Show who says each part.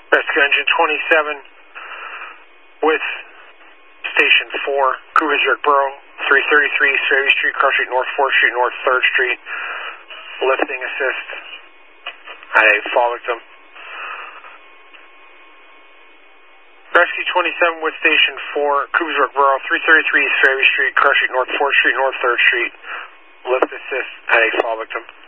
Speaker 1: Rescue Engine 27 with Station 4, Crew Ridgewood Borough, 333 East Fairview Street, Cross Street North, 4th Street North, 3rd Street. Lifting assist at a fall victim. Rescue 27 with Station 4, Crew Ridgewood Borough, 333 East Fairview Street, Cross Street North, 4th Street North, 3rd Street. Lift assist at a fall victim.